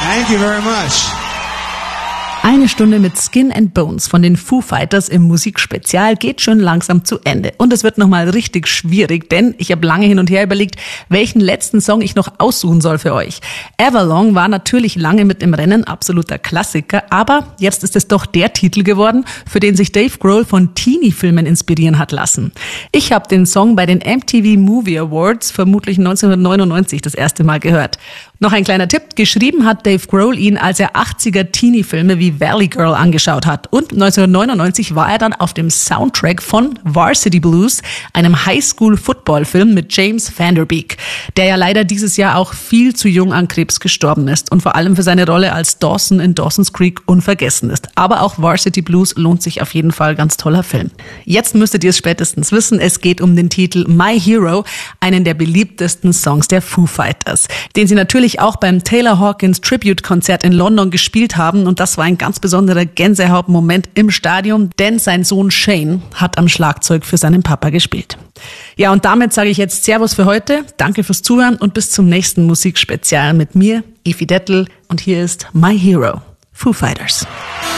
Thank you very much. Eine Stunde mit Skin and Bones von den Foo Fighters im Musikspezial geht schon langsam zu Ende. Und es wird nochmal richtig schwierig, denn ich habe lange hin und her überlegt, welchen letzten Song ich noch aussuchen soll für euch. Everlong war natürlich lange mit im Rennen, absoluter Klassiker, aber jetzt ist es doch der Titel geworden, für den sich Dave Grohl von Teenie-Filmen inspirieren hat lassen. Ich habe den Song bei den MTV Movie Awards vermutlich 1999 das erste Mal gehört. Noch ein kleiner Tipp, geschrieben hat Dave Grohl ihn, als er 80er Teenie-Filme wie Valley Girl angeschaut hat. Und 1999 war er dann auf dem Soundtrack von Varsity Blues, einem Highschool-Football-Film mit James Van Der Beek, der ja leider dieses Jahr auch viel zu jung an Krebs gestorben ist und vor allem für seine Rolle als Dawson in Dawson's Creek unvergessen ist. Aber auch Varsity Blues lohnt sich auf jeden Fall, ganz toller Film. Jetzt müsstet ihr es spätestens wissen, es geht um den Titel My Hero, einen der beliebtesten Songs der Foo Fighters, den sie natürlich auch beim Taylor Hawkins Tribute-Konzert in London gespielt haben, und das war ein ganz besonderer Gänsehautmoment im Stadion, denn sein Sohn Shane hat am Schlagzeug für seinen Papa gespielt. Ja, und damit sage ich jetzt Servus für heute, danke fürs Zuhören und bis zum nächsten Musikspezial mit mir, Evi Dettel, und hier ist My Hero, Foo Fighters.